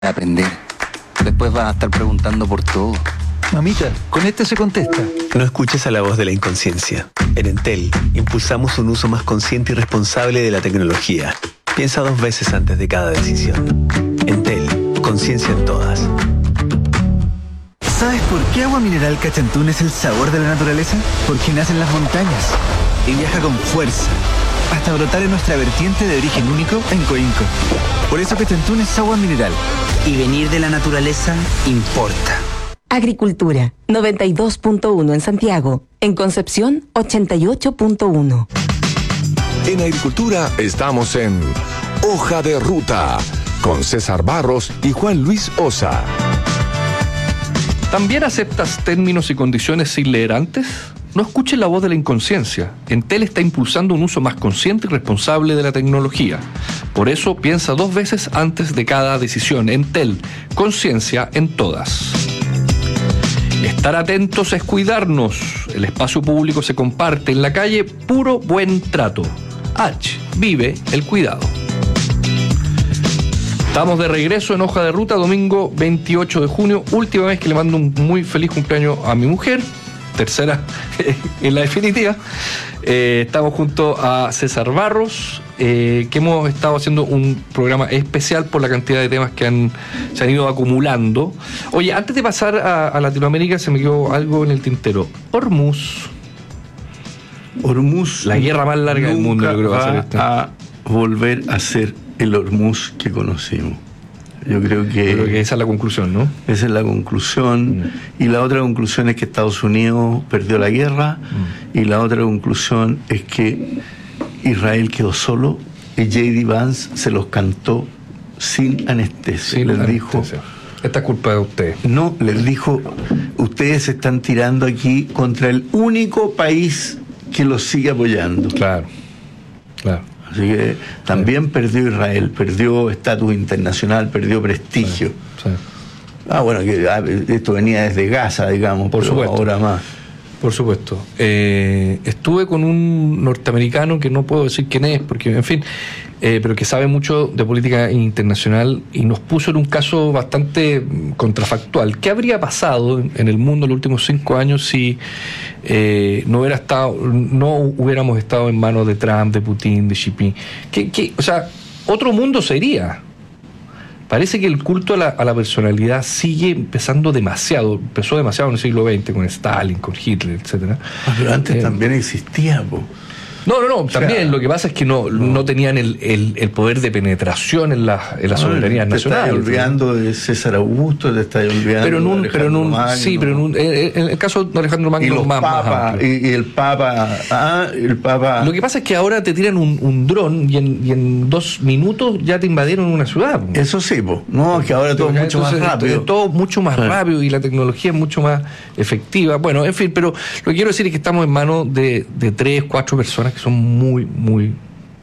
aprender. Después vas a estar preguntando por todo. Mamita, con este se contesta. No escuches a la voz de la inconsciencia. En Entel, impulsamos un uso más consciente y responsable de la tecnología. Piensa 2 veces antes de cada decisión. Entel, conciencia en todas. ¿Sabes por qué Agua Mineral Cachantún es el sabor de la naturaleza? Porque nace en las montañas y viaja con fuerza hasta brotar en nuestra vertiente de origen único en Coinco. Por eso Cachantún es agua mineral. Y venir de la naturaleza importa. Agricultura, 92.1 en Santiago. En Concepción, 88.1. En Agricultura estamos en Hoja de Ruta, con César Barros y Juan Luis Osa. ¿También aceptas términos y condiciones sin leer antes? No escuches la voz de la inconsciencia. Entel está impulsando un uso más consciente y responsable de la tecnología. Por eso, piensa 2 veces antes de cada decisión. Entel, conciencia en todas. Estar atentos es cuidarnos. El espacio público se comparte. En la calle, puro buen trato. Vive el cuidado. Estamos de regreso en Hoja de Ruta, domingo 28 de junio. Última vez que le mando un muy feliz cumpleaños a mi mujer. Tercera en la definitiva. Estamos junto a César Barros, que hemos estado haciendo un programa especial por la cantidad de temas que se han ido acumulando. Oye, antes de pasar a Latinoamérica, se me quedó algo en el tintero. Hormuz, la guerra más larga del mundo, yo creo que va a ser a volver a ser el Hormuz que conocimos. Yo creo que esa es la conclusión, ¿no? Esa es la conclusión. Y la otra conclusión es que Estados Unidos perdió la guerra. Y la otra conclusión es que Israel quedó solo y J.D. Vance se los cantó sin anestesia. Sí, les dijo, esta es culpa de ustedes. No, les dijo, ustedes se están tirando aquí contra el único país que los sigue apoyando. Claro. Así que también perdió Israel, perdió estatus internacional, perdió prestigio. Sí. Bueno, que esto venía desde Gaza, digamos, por supuesto. Ahora más. Por supuesto. Estuve con un norteamericano que no puedo decir quién es, porque, en fin, pero que sabe mucho de política internacional y nos puso en un caso bastante contrafactual. ¿Qué habría pasado en el mundo en los últimos 5 años si no hubiéramos estado en manos de Trump, de Putin, de Xi Jinping? O sea, otro mundo sería. Parece que el culto a la personalidad sigue empezó demasiado en el siglo XX, con Stalin, con Hitler, etcétera. Pero antes también existía, po. No, también. Lo que pasa es que no tenían el poder de penetración en la soberanía nacional. Te estás olvidando de César Augusto, te estás olvidando en el caso de Alejandro Magno, y los papas, y el Papa. Lo que pasa es que ahora te tiran un dron y en 2 minutos ya te invadieron una ciudad. Eso sí, po. No, es que ahora todo es mucho más rápido. Todo mucho más rápido y la tecnología es mucho más efectiva. Bueno, en fin, pero lo que quiero decir es que estamos en manos de 3, 4 personas que son muy, muy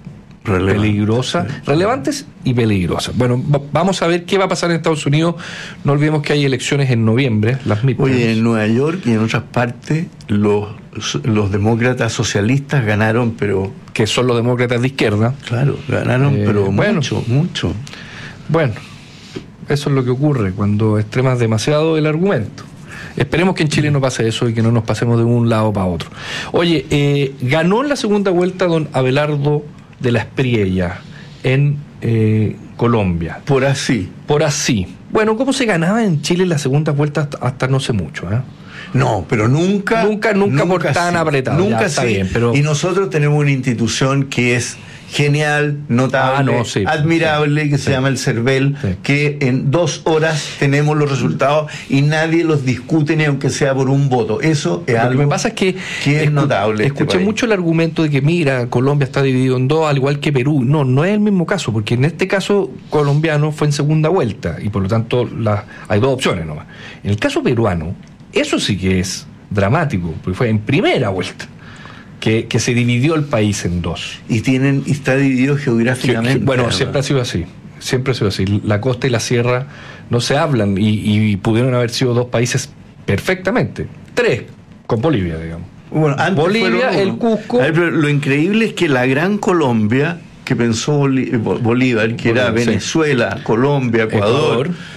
relevantes y peligrosas. Bueno, vamos a ver qué va a pasar en Estados Unidos. No olvidemos que hay elecciones en noviembre, las midterms. Oye, en Nueva York y en otras partes los demócratas socialistas ganaron, pero... Que son los demócratas de izquierda. Claro, ganaron, pero mucho. Bueno, eso es lo que ocurre cuando extremas demasiado el argumento. Esperemos que en Chile no pase eso y que no nos pasemos de un lado para otro. Oye, ganó en la segunda vuelta don Abelardo de la Espriella en Colombia. Por así. Bueno, ¿cómo se ganaba en Chile en la segunda vuelta hasta no sé mucho? No, pero nunca por tan apretado. Nunca está bien, pero... Y nosotros tenemos una institución que es genial, notable, admirable, que se llama el CERVEL, que en 2 horas tenemos los resultados y nadie los discute ni aunque sea por un voto. Eso es algo que me pasa es que es notable. Escuché mucho el argumento de que mira, Colombia está dividido en 2, al igual que Perú. No es el mismo caso, porque en este caso colombiano fue en segunda vuelta y por lo tanto hay 2 opciones nomás. En el caso peruano, eso sí que es dramático, porque fue en primera vuelta. Que se dividió el país en 2. Y está dividido geográficamente. Bueno, siempre ha sido así. La costa y la sierra no se hablan y pudieron haber sido 2 países perfectamente. 3, con Bolivia, digamos. Bueno, antes Bolivia, el Cusco. Pero lo increíble es que la Gran Colombia que pensó Bolívar, que era Bolívar, sí. Venezuela, Colombia, Ecuador,